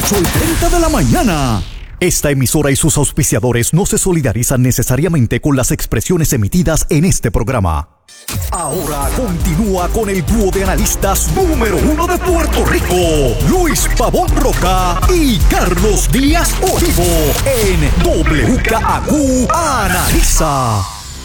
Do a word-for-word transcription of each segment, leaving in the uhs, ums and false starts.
ocho y treinta de la mañana. Esta emisora y sus auspiciadores no se solidarizan necesariamente con las expresiones emitidas en este programa. Ahora continúa con el dúo de analistas número uno de Puerto Rico, Luis Pavón Roca y Carlos Díaz Olivo, en W K A Q Analiza.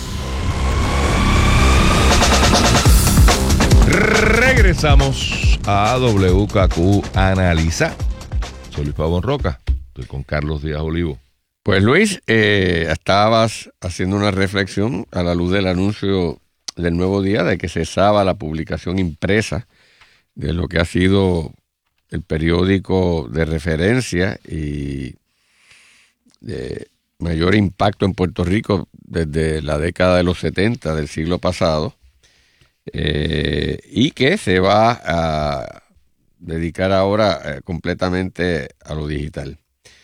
Regresamos a W K Q Analiza. Soy Luis Pavón Roca, estoy con Carlos Díaz Olivo. Pues Luis, eh, estabas haciendo una reflexión a la luz del anuncio del Nuevo Día de que cesaba la publicación impresa de lo que ha sido el periódico de referencia y de mayor impacto en Puerto Rico desde la década de los setenta del siglo pasado, eh, y que se va a dedicar ahora eh, completamente a lo digital.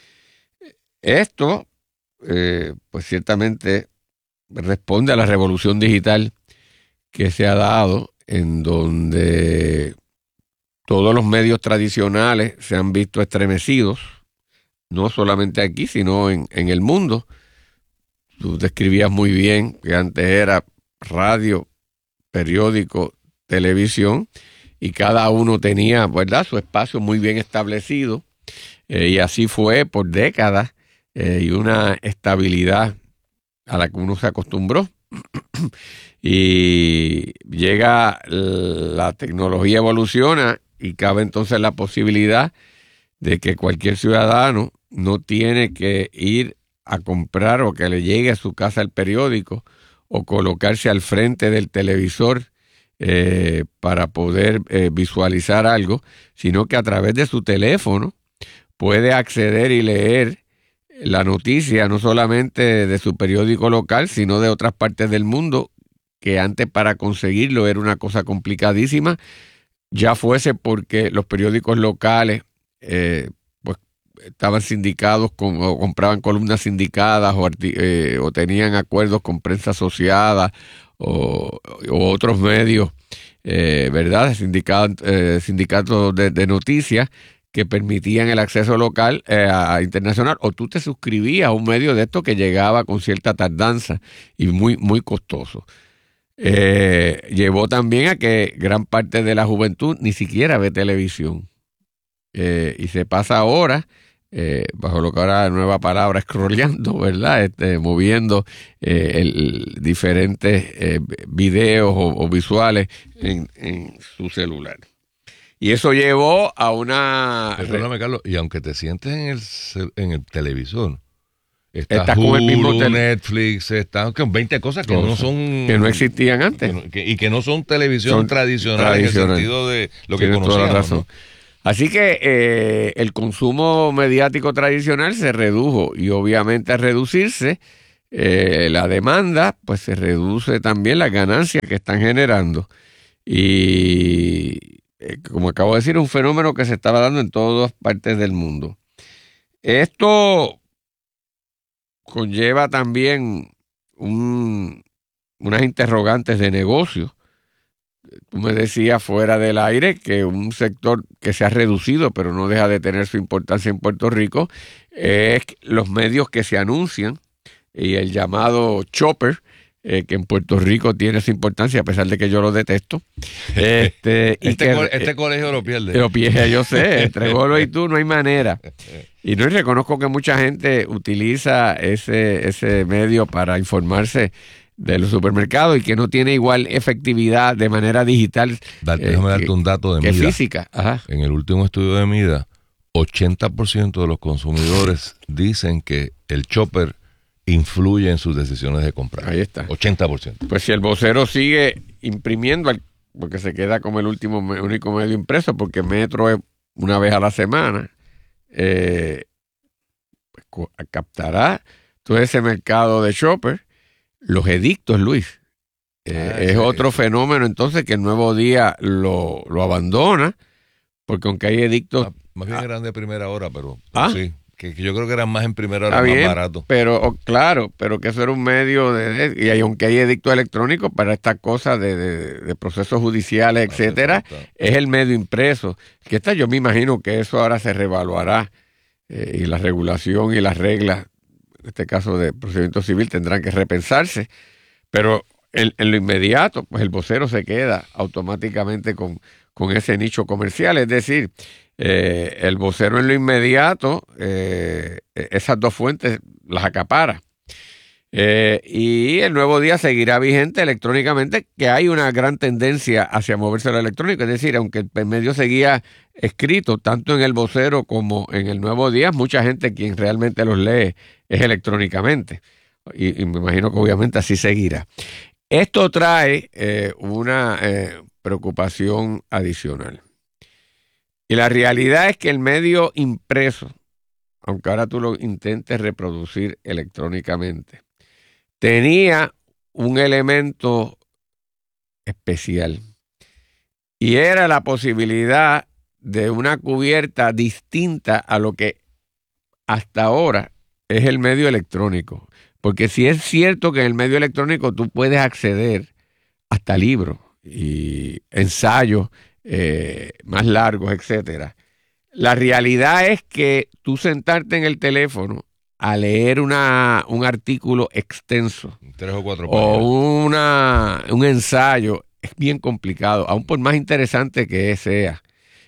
Esto, eh, pues ciertamente responde a la revolución digital que se ha dado, en donde todos los medios tradicionales se han visto estremecidos, no solamente aquí, sino en, en el mundo. Tú describías muy bien que antes era radio, periódico, televisión, y cada uno tenía, ¿verdad?, su espacio muy bien establecido, eh, y así fue por décadas, eh, y una estabilidad a la que uno se acostumbró. Y llega la tecnología, evoluciona y cabe entonces la posibilidad de que cualquier ciudadano no tiene que ir a comprar o que le llegue a su casa el periódico o colocarse al frente del televisor eh, para poder eh, visualizar algo, sino que a través de su teléfono puede acceder y leer la noticia no solamente de su periódico local, sino de otras partes del mundo, que antes para conseguirlo era una cosa complicadísima, ya fuese porque los periódicos locales eh, pues estaban sindicados con, o compraban columnas sindicadas o, eh, o tenían acuerdos con prensa asociada o, o otros medios, eh, ¿verdad? Sindicatos, eh, sindicatos de, de noticias que permitían el acceso local eh, a internacional, o tú te suscribías a un medio de esto que llegaba con cierta tardanza y muy, muy costoso. Eh, llevó también a que gran parte de la juventud ni siquiera ve televisión. Eh, y se pasa ahora, eh, bajo lo que ahora la nueva palabra, scrolleando, ¿verdad? Este, moviendo eh, el, diferentes eh, videos o, o visuales en, en su celular. Y eso llevó a una... Perdóname, Carlos, y aunque te sientes en el, en el televisor, está Estás Hulu, con el mismo tele- Netflix, están con veinte cosas que Cosas no son... que no existían antes. Que no, que, y que no son televisión Son tradicional, tradicional. en el sentido de lo que Tienes toda conocíamos, la razón. ¿no? Así que eh, el consumo mediático tradicional se redujo, y obviamente al reducirse eh, la demanda, pues se reduce también las ganancias que están generando. Y eh, como acabo de decir, es un fenómeno que se estaba dando en todas partes del mundo. Esto conlleva también un, unas interrogantes de negocio. Tú me decías fuera del aire que un sector que se ha reducido, pero no deja de tener su importancia en Puerto Rico, es los medios que se anuncian y el llamado chopper, eh, que en Puerto Rico tiene su importancia, a pesar de que yo lo detesto. Este, y este, que, co- este eh, colegio lo pierde. Lo pierde, yo sé, entre Golo y tú no hay manera. Y no y reconozco que mucha gente utiliza ese, ese medio para informarse de los supermercados y que no tiene igual efectividad de manera digital. Date, eh, déjame que, darte un dato de que Mida. física. Ajá. En el último estudio de Mida, ochenta por ciento de los consumidores dicen que el chopper influye en sus decisiones de comprar. Ahí está. ochenta por ciento. Pues si el vocero sigue imprimiendo, porque se queda como el último único medio impreso, porque Metro es una vez a la semana, eh, pues, captará todo ese mercado de shopper. Los edictos, Luis, eh, ah, es sí, otro sí. fenómeno entonces que el Nuevo Día lo, lo abandona, porque aunque hay edictos... Ah, más bien ah, eran de primera hora, pero, pero ¿ah? sí. Que, que yo creo que eran más en primera hora, Está más bien, barato. Pero, oh, claro, pero que eso era un medio de... de y hay, aunque hay edictos electrónicos para estas cosas de, de, de procesos judiciales, etcétera, es el medio impreso. Que esta, yo me imagino que eso ahora se revaluará eh, y la regulación y las reglas, en este caso de procedimiento civil, tendrán que repensarse, pero en, en lo inmediato, pues el vocero se queda automáticamente con, con ese nicho comercial, es decir, eh, el vocero en lo inmediato, eh, esas dos fuentes las acapara. Eh, y el Nuevo Día seguirá vigente electrónicamente, que hay una gran tendencia hacia moverse a lo electrónico, es decir, aunque el medio seguía escrito tanto en el Vocero como en el Nuevo Día, mucha gente quien realmente los lee es electrónicamente, y, y me imagino que obviamente así seguirá. Esto trae eh, una eh, preocupación adicional, y la realidad es que el medio impreso, aunque ahora tú lo intentes reproducir electrónicamente, tenía un elemento especial, y era la posibilidad de una cubierta distinta a lo que hasta ahora es el medio electrónico. Porque si es cierto que en el medio electrónico tú puedes acceder hasta libros y ensayos eh, más largos, etcétera, la realidad es que tú sentarte en el teléfono a leer una, un artículo extenso Tres o cuatro o páginas. una, un ensayo es bien complicado, aun por más interesante que sea,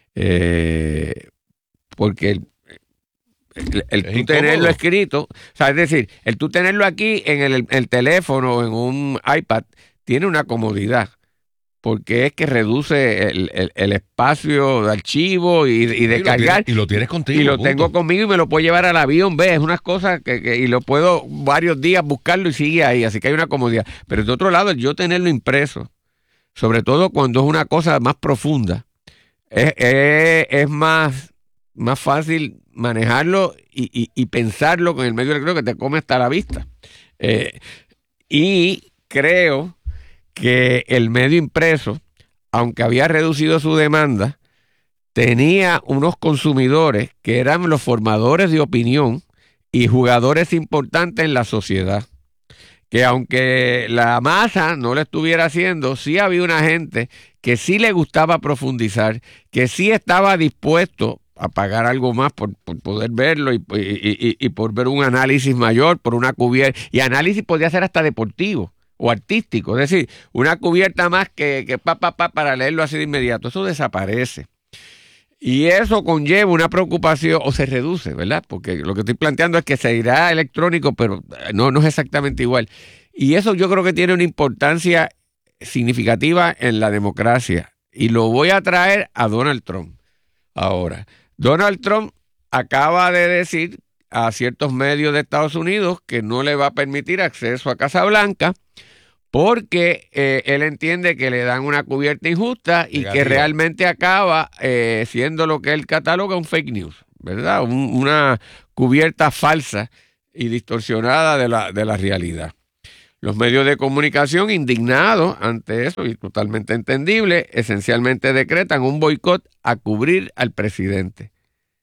eh, porque el, el, el tú incómodo. tenerlo escrito, o sea, es decir, el tú tenerlo aquí en el, el teléfono o en un iPad tiene una comodidad, porque es que reduce el, el, el espacio de archivo y, y de y cargar. Lo tienes, y lo tienes contigo. Y lo punto. tengo conmigo y me lo puedo llevar al avión, ¿ves? Es unas cosas que, que y lo puedo varios días buscarlo y sigue ahí, así que hay una comodidad. Pero de otro lado, el yo tenerlo impreso, sobre todo cuando es una cosa más profunda, es, es, es más, más fácil manejarlo y, y, y pensarlo con el medio electrónico que te come hasta la vista. Eh, y creo que el medio impreso, aunque había reducido su demanda, tenía unos consumidores que eran los formadores de opinión y jugadores importantes en la sociedad, que aunque la masa no lo estuviera haciendo, sí había una gente que sí le gustaba profundizar, que sí estaba dispuesto a pagar algo más por, por poder verlo y, y, y, y por ver un análisis mayor, por una cubierta, y análisis podía ser hasta deportivo o artístico, es decir, una cubierta más que, que pa, pa, pa, para leerlo así de inmediato. Eso desaparece. Y eso conlleva una preocupación, o se reduce, ¿verdad? Porque lo que estoy planteando es que se irá electrónico, pero no, no es exactamente igual. Y eso yo creo que tiene una importancia significativa en la democracia. Y lo voy a traer a Donald Trump. Ahora, Donald Trump acaba de decir a ciertos medios de Estados Unidos que no le va a permitir acceso a Casa Blanca, porque eh, él entiende que le dan una cubierta injusta y Negativa. que realmente acaba eh, siendo lo que él cataloga un fake news, ¿verdad? Un, una cubierta falsa y distorsionada de la, de la realidad. Los medios de comunicación, indignados ante eso y totalmente entendible, esencialmente decretan un boicot a cubrir al presidente.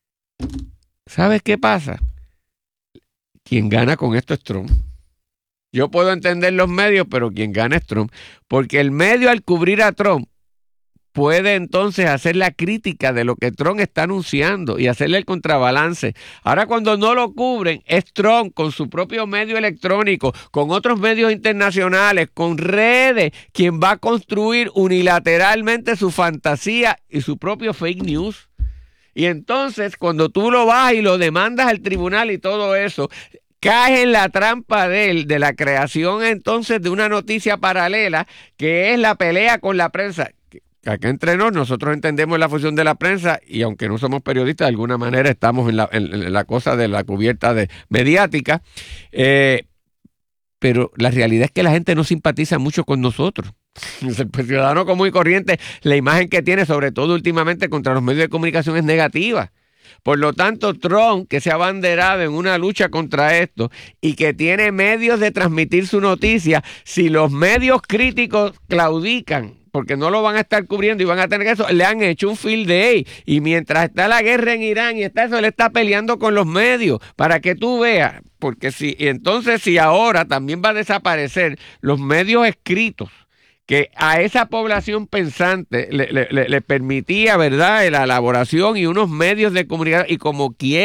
¿Sabes qué pasa? Quien gana con esto es Trump. Yo puedo entender los medios, pero quien gana es Trump. Porque el medio, al cubrir a Trump, puede entonces hacer la crítica de lo que Trump está anunciando y hacerle el contrabalance. Ahora, cuando no lo cubren, es Trump con su propio medio electrónico, con otros medios internacionales, con redes, quien va a construir unilateralmente su fantasía y su propio fake news. Y entonces, cuando tú lo vas y lo demandas al tribunal y todo eso, caes en la trampa de él, de la creación entonces de una noticia paralela, que es la pelea con la prensa. Acá entre nos, nosotros entendemos la función de la prensa y aunque no somos periodistas, de alguna manera estamos en la, en, en la cosa de la cubierta de mediática, eh, pero la realidad es que la gente no simpatiza mucho con nosotros. El ciudadano común y corriente, la imagen que tiene, sobre todo últimamente contra los medios de comunicación, es negativa. Por lo tanto, Trump, que se ha abanderado en una lucha contra esto y que tiene medios de transmitir su noticia, si los medios críticos claudican, porque no lo van a estar cubriendo y van a tener eso, le han hecho un field day. Y mientras está la guerra en Irán y está eso, él está peleando con los medios para que tú veas. Porque si, y entonces si ahora también va a desaparecer los medios escritos, que a esa población pensante le, le, le permitía, ¿verdad?, la elaboración y unos medios de comunicación, y como quiera,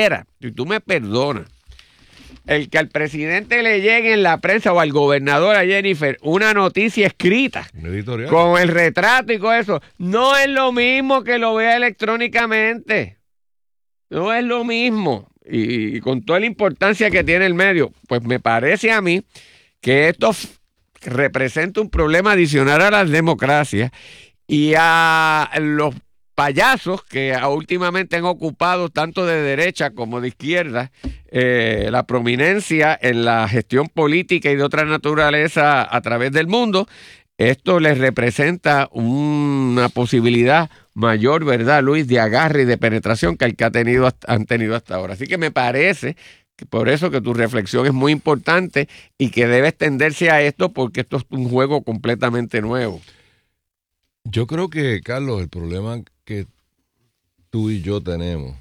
y tú me perdonas, el que al presidente le llegue en la prensa o al gobernador, a Jennifer, una noticia escrita editorial con el retrato y con eso, no es lo mismo que lo vea electrónicamente. No es lo mismo. Y, y con toda la importancia que tiene el medio, pues me parece a mí que esto f- representa un problema adicional a las democracias y a los payasos que últimamente han ocupado tanto de derecha como de izquierda eh, la prominencia en la gestión política y de otra naturaleza a través del mundo. Esto les representa una posibilidad mayor, ¿verdad, Luis?, de agarre y de penetración que el que ha tenido, han tenido hasta ahora. Así que me parece que por eso que tu reflexión es muy importante y que debe extenderse a esto, porque esto es un juego completamente nuevo. Yo creo que, Carlos, el problema que tú y yo tenemos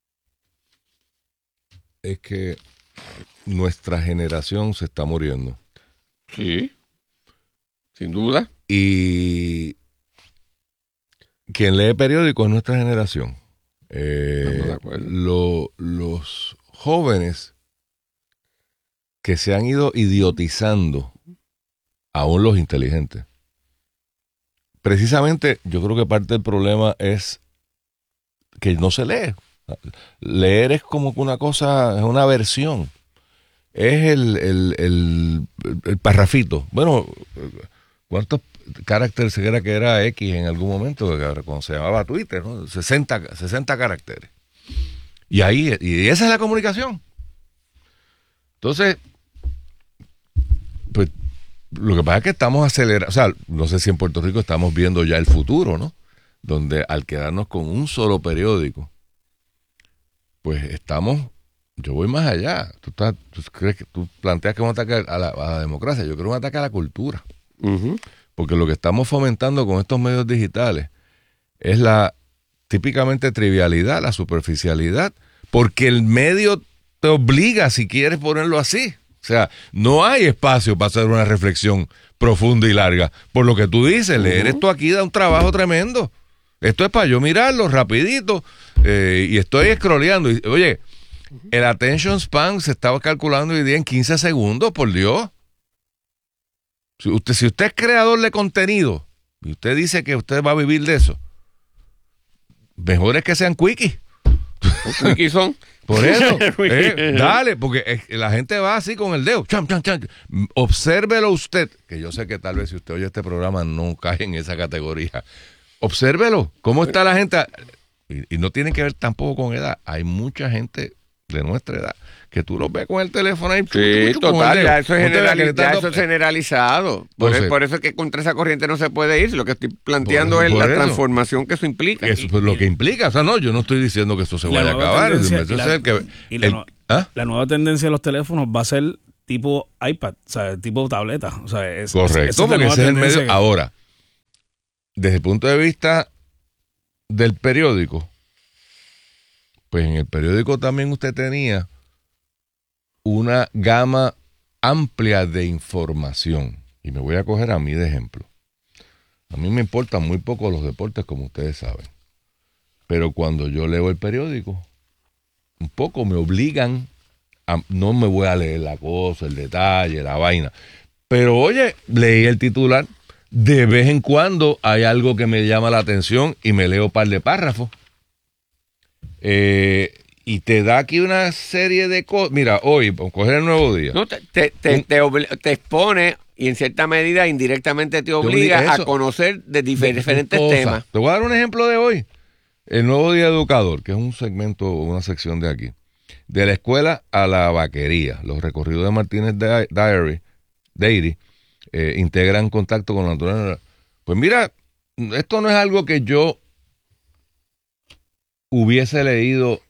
es que nuestra generación se está muriendo. Sí, sin duda. Y quien lee periódicos es nuestra generación. Eh, Estamos de acuerdo. lo- los jóvenes que se han ido idiotizando, aún los inteligentes. Precisamente, yo creo que parte del problema es que no se lee. Leer es como que una cosa, es una versión. Es el, el, el, el parrafito. Bueno, ¿cuántos caracteres era que era X en algún momento? Cuando se llamaba Twitter, ¿no? sesenta, sesenta caracteres. Y ahí, y esa es la comunicación. Entonces, pues, lo que pasa es que estamos acelerando, o sea, no sé si en Puerto Rico estamos viendo ya el futuro, ¿no? Donde al quedarnos con un solo periódico, pues estamos, yo voy más allá. Tú, estás, tú crees que tú planteas que es un ataque a la, a la democracia, yo creo que es un ataque a la cultura. Uh-huh. Porque lo que estamos fomentando con estos medios digitales es la típicamente trivialidad, la superficialidad, porque el medio te obliga, si quieres ponerlo así. O sea, no hay espacio para hacer una reflexión profunda y larga. Por lo que tú dices, leer uh-huh. esto aquí da un trabajo tremendo. Esto es para yo mirarlo rapidito eh, y estoy scrolleando. Y, oye, uh-huh. el attention span se estaba calculando hoy día en quince segundos, por Dios. Si usted, si usted es creador de contenido y usted dice que usted va a vivir de eso, mejor es que sean quickies. ¿Quickies son? Por eso, eh, dale, porque eh, la gente va así con el dedo. Cham, cham, cham. Obsérvelo usted, que yo sé que tal vez si usted oye este programa no cae en esa categoría. Obsérvelo, cómo está la gente. Y, y no tiene que ver tampoco con edad. Hay mucha gente de nuestra edad que tú los ves con el teléfono ahí. Sí, chuchu, total, ya eso, es no generali- dando... ya eso es generalizado. Por, Entonces, es, por eso es que contra esa corriente no se puede ir. Lo que estoy planteando por, es por la eso. transformación que eso implica. Eso es lo que implica. O sea, no, yo no estoy diciendo que esto se vaya a acabar. Tendencia, eso y la, es el que, y la, el, no, ¿ah? la nueva tendencia de los teléfonos va a ser tipo iPad, o sea, tipo tableta. O sea, es, correcto, es, es porque ese es el medio. que... Ahora, desde el punto de vista del periódico, pues en el periódico también usted tenía una gama amplia de información. Y me voy a coger a mí de ejemplo. A mí me importan muy poco los deportes, como ustedes saben. Pero cuando yo leo el periódico, un poco me obligan a... No me voy a leer la cosa, el detalle, la vaina. Pero oye, leí el titular. De vez en cuando hay algo que me llama la atención y me leo un par de párrafos. Eh... Y te da aquí una serie de cosas. Mira, hoy, por coger el Nuevo Día. No, te, te, te, Un, te, obli- te expone y en cierta medida indirectamente te obliga, te obliga a conocer de difer- diferentes cosas. temas. Te voy a dar un ejemplo de hoy. El Nuevo Día Educador, que es un segmento, una sección de aquí. De la escuela a la vaquería. Los recorridos de Martínez Diary, Dairy eh, integran contacto con la naturaleza. Pues mira, esto no es algo que yo hubiese leído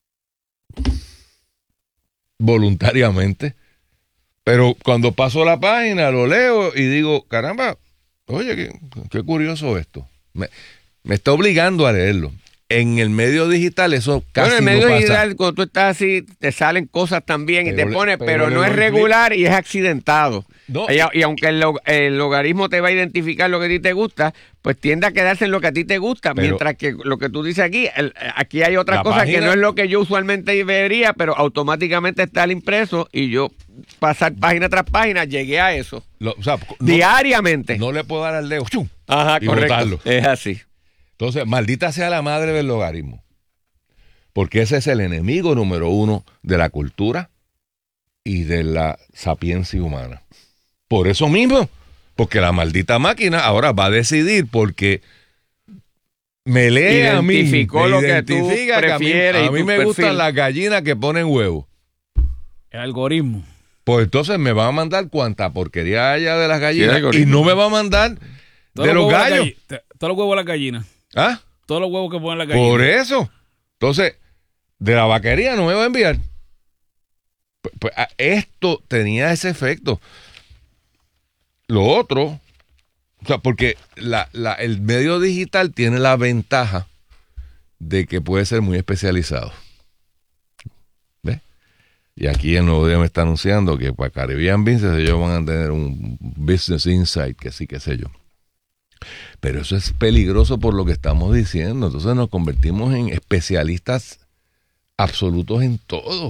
voluntariamente, pero cuando paso la página lo leo y digo, caramba, oye, qué, qué curioso esto, me, me está obligando a leerlo. en el medio digital eso casi bueno, en el medio no pasa. digital, cuando tú estás así, te salen cosas también Pero y te le- pones, pero pero, le no es doy regular y es accidentado. No. Y, y aunque el, log- el logaritmo te va a identificar lo que a ti te gusta, pues tiende a quedarse en lo que a ti te gusta, Pero- mientras que lo que tú dices aquí, el- aquí hay otra La cosa que página- no es lo que yo usualmente vería, pero automáticamente está el impreso y yo pasar página tras página llegué a eso. Lo- o sea, no, Diariamente. no le puedo dar al dedo ¡chum! Ajá, y correcto. botarlo. Es así. Entonces, maldita sea la madre del logaritmo. Porque ese es el enemigo número uno de la cultura y de la sapiencia humana. Por eso mismo, porque la maldita máquina ahora va a decidir porque me lee a mí, Identificó me lo que tú identifica que a mí, prefieres y a mí tu me perfil. gustan las gallinas que ponen huevos. El algoritmo. Pues entonces me va a mandar cuanta porquería haya de las el gallinas y algoritmo. no me va a mandar Todos de los huevos de la gallos. galli- te- Todos los huevos de las gallinas. ¿Ah? Todos los huevos que ponen las gallinas. Por eso. Entonces, de la vaquería no me va a enviar. Pues, pues, a- esto tenía ese efecto. Lo otro, o sea, porque la, la- el medio digital tiene la ventaja de que puede ser muy especializado. ¿Ves? Y aquí el Nuevo Día me está anunciando que para Caribbean Business ellos van a tener un Business Insight, que sí, qué sé yo. Pero eso es peligroso por lo que estamos diciendo. Entonces nos convertimos en especialistas absolutos en todo.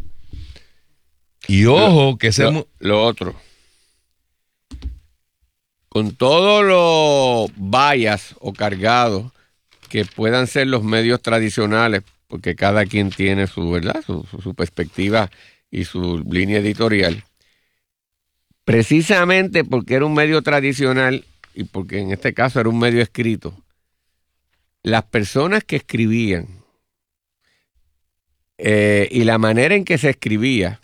Y ojo, que ese... Lo, mu- lo otro. Con todos los bias o cargados que puedan ser los medios tradicionales, porque cada quien tiene su, ¿verdad? Su, su, su perspectiva y su línea editorial. Precisamente porque era un medio tradicional y porque en este caso era un medio escrito, las personas que escribían eh, y la manera en que se escribía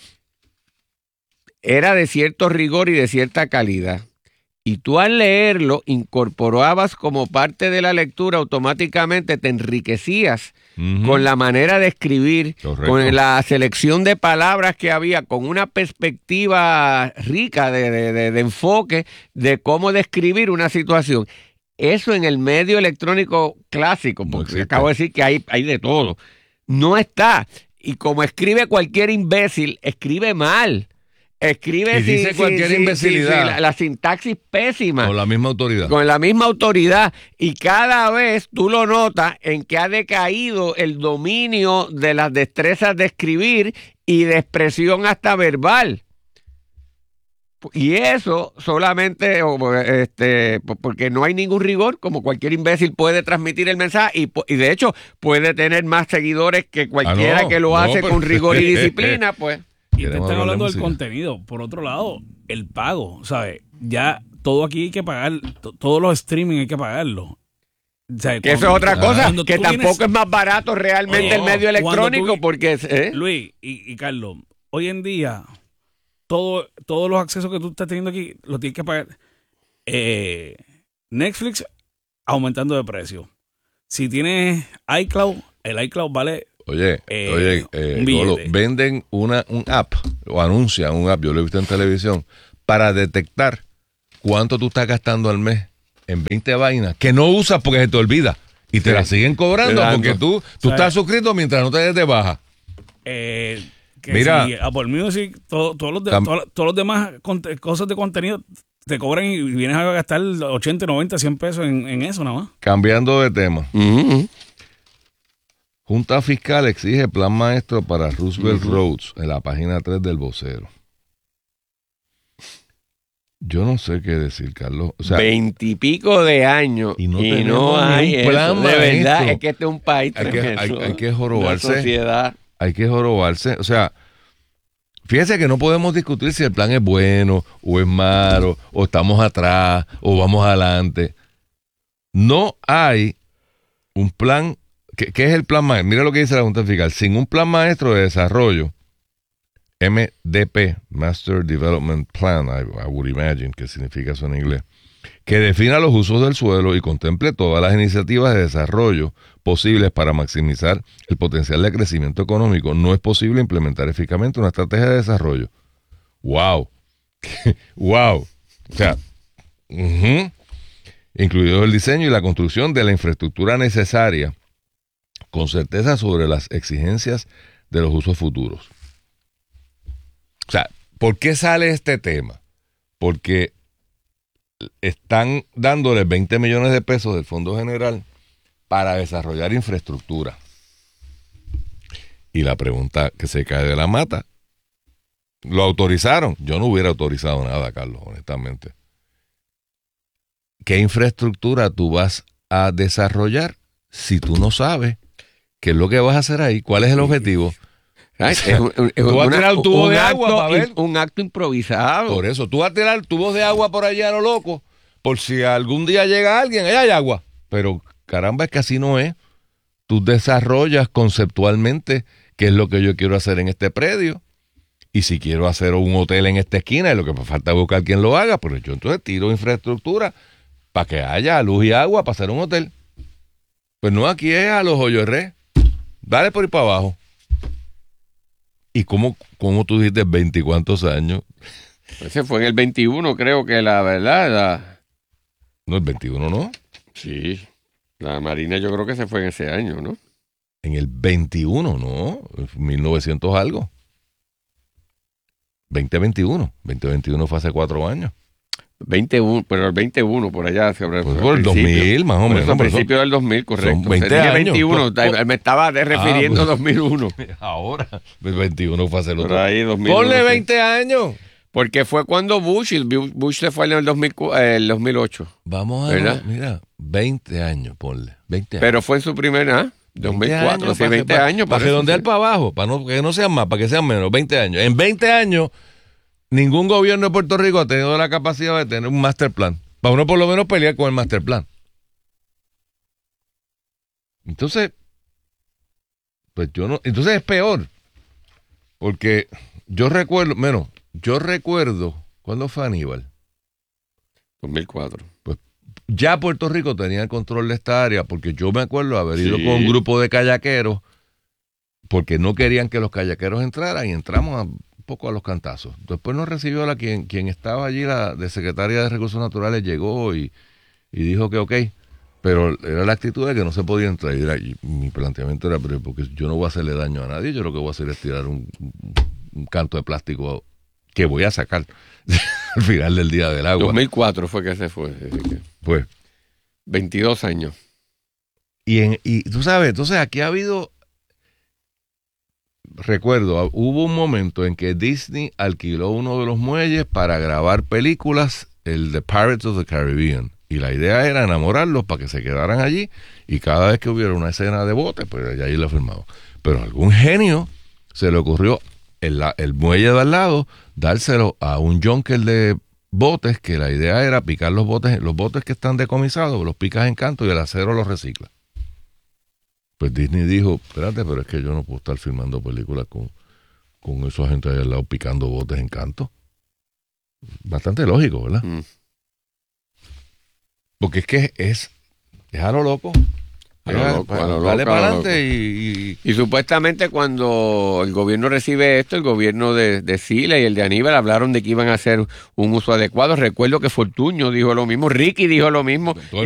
era de cierto rigor y de cierta calidad. Y tú al leerlo incorporabas como parte de la lectura, automáticamente te enriquecías Ujú. con la manera de escribir, Correcto. con la selección de palabras que había, con una perspectiva rica de, de, de, de enfoque de cómo describir una situación. Eso en el medio electrónico clásico, No porque existe. acabo de decir que hay, hay de todo, no está. Y como escribe cualquier imbécil, escribe mal. Escribe Y dice sin- cualquier sin- sin- imbecilidad. sin la, la sintaxis pésima. Con la misma autoridad. Con la misma autoridad. Y cada vez tú lo notas en que ha decaído el dominio de las destrezas de escribir y de expresión hasta verbal. Y eso solamente o, este, porque no hay ningún rigor, como cualquier imbécil puede transmitir el mensaje y, y de hecho puede tener más seguidores que cualquiera Ah, no, que lo no, hace pero- con rigor y disciplina, pues. Y te Queremos están hablar de hablando del música. contenido. Por otro lado, el pago, ¿sabes? Ya todo aquí hay que pagar, to- todos los streaming hay que pagarlo. O sea, Que eso es cuando- otra cosa, cuando que tú tampoco vienes- es más barato realmente Oye, el medio cuando electrónico tú- porque es... ¿eh? Luis y, y Carlos, hoy en día, todo, todos los accesos que tú estás teniendo aquí los tienes que pagar. Eh, Netflix aumentando de precio. Si tienes iCloud, el iCloud vale. Oye, Eh, oye, eh, un billete. Golo, venden una, un app o anuncian un app, yo lo he visto en televisión, para detectar cuánto tú estás gastando al mes en veinte vainas que no usas porque se te olvida y te Sí. la siguen cobrando Te porque dando. tú, tú ¿Sabes? estás suscrito mientras no te des de baja. Eh, que Mira. si Apple Music, todo- todos, los de- Tam- todas- todos los demás conte- cosas de contenido te cobran y vienes a gastar ochenta, noventa, cien pesos en, en eso nada más. Cambiando de tema, Ujú. Junta Fiscal exige plan maestro para Roosevelt Roads en la página tres del vocero. Yo no sé qué decir, Carlos. O sea, Veintipico de años y y no no, tenemos ni hay un eso. plan De verdad, maestro. es que este es un país Hay que- tremendo. hay- hay que Una jorobarse. sociedad. hay que jorobarse. O sea, fíjese que no podemos discutir si el plan es bueno o es malo, o estamos atrás, o vamos adelante. No hay un plan. ¿Qué, qué es el plan maestro? Mira lo que dice la Junta Fiscal. Sin un plan maestro de desarrollo, M D P, Master Development Plan, I, I would imagine, que significa eso en inglés, que defina los usos del suelo y contemple todas las iniciativas de desarrollo posibles para maximizar el potencial de crecimiento económico, no es posible implementar eficazmente una estrategia de desarrollo. ¡Wow! ¡Wow! O sea, ujú. Incluido el diseño y la construcción de la infraestructura necesaria con certeza sobre las exigencias de los usos futuros. O sea, ¿por qué sale este tema? Porque están dándoles veinte millones de pesos del Fondo General para desarrollar infraestructura. Y la pregunta que se cae de la mata, ¿lo autorizaron? Yo no hubiera autorizado nada, Carlos, honestamente. ¿Qué infraestructura tú vas a desarrollar si tú no sabes qué es lo que vas a hacer ahí? ¿Cuál es el objetivo? Ay, es un, es tú vas a tirar un tubo un de acto, agua para ver. Un acto improvisado. Por eso, tú vas a tirar tubos de agua por allá a lo loco, por si algún día llega alguien, allá hay agua. Pero caramba, es que así no es. Tú desarrollas conceptualmente qué es lo que yo quiero hacer en este predio. Y si quiero hacer un hotel en esta esquina, es lo que me falta buscar quien lo haga, pero yo entonces tiro infraestructura para que haya luz y agua para hacer un hotel. Pues no, aquí es a los hoyos re. Dale por ahí para abajo. ¿Y cómo, cómo tú dijiste veinte y cuántos años? Ese fue en el veintiuno, creo que la verdad. La... No, el veintiuno, ¿no? Sí. La Marina yo creo que se fue en ese año, ¿no? En el veintiuno, ¿no? mil novecientos algo. veinte veintiuno. veinte veintiuno fue hace cuatro años. veintiuno, pero el veintiuno por allá. Sobre, pues por el dos mil, más o menos. Al principio del dos mil, correcto. Son veinte años. veintiuno, Por, me estaba refiriendo a ah, pues, dos mil uno. Ahora, el veintiuno fue hace el por otro. ahí, dos mil uno. Ponle veinte años. Porque fue cuando Bush, y Bush se fue en el, dos mil, eh, el dos mil ocho. Vamos a ver, mira, veinte años, ponle. veinte años. Pero fue en su primera, dos mil cuatro, sí, veinte para, años. Para redondear para abajo, para no, que no sean más, para que sean menos, veinte años. En veinte años, ningún gobierno de Puerto Rico ha tenido la capacidad de tener un master plan. Para uno por lo menos pelear con el master plan. Entonces, pues yo no, entonces es peor. Porque yo recuerdo, menos, yo recuerdo, ¿cuándo fue Aníbal? dos mil cuatro. Pues ya Puerto Rico tenía el control de esta área, porque yo me acuerdo haber ido sí. con un grupo de kayakeros, porque no querían que los kayakeros entraran, y entramos a, un poco a los cantazos. Después nos recibió la quien, quien estaba allí, la de Secretaria de Recursos Naturales, llegó y, y dijo que ok, pero era la actitud de que no se podía entrar. Y, era, y mi planteamiento era, pero porque yo no voy a hacerle daño a nadie, yo lo que voy a hacer es tirar un, un canto de plástico que voy a sacar al final del día del agua. dos mil cuatro fue que se fue. Que pues. veintidós años. Y, en, y tú sabes, entonces aquí ha habido, recuerdo, hubo un momento en que Disney alquiló uno de los muelles para grabar películas, el de Pirates of the Caribbean. Y la idea era enamorarlos para que se quedaran allí y cada vez que hubiera una escena de bote, pues ahí lo filmaba. Pero a algún genio se le ocurrió el, el muelle de al lado, dárselo a un junker de botes, que la idea era picar los botes, los botes que están decomisados, los picas en canto y el acero los recicla. Pues Disney dijo, espérate, pero es que yo no puedo estar filmando películas con, con esos gente ahí al lado picando botes en canto. Bastante lógico, ¿verdad? Mm. Porque es que es, es a lo loco. A lo loco, a lo Dale loco, para a lo adelante y, y... Y supuestamente cuando el gobierno recibe esto, el gobierno de, de Sila y el de Aníbal hablaron de que iban a hacer un uso adecuado. Recuerdo que Fortuño dijo lo mismo, Ricky dijo lo mismo.